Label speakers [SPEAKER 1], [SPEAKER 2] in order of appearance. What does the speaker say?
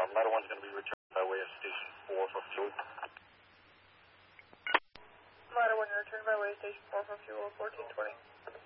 [SPEAKER 1] Ladder 1's going to be returned by way of Station 4 for fuel.
[SPEAKER 2] Ladder 1, return by way of Station 4 for fuel, 1420.